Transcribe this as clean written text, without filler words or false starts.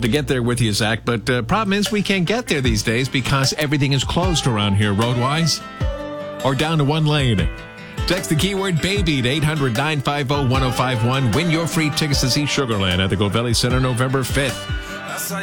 to get there with you, Zach, but problem is we can't get there these days because everything is closed around here road-wise or down to one lane. Text the keyword BABY to 800-950-1051. Win your free tickets to see Sugarland at the Govelli Center November 5th.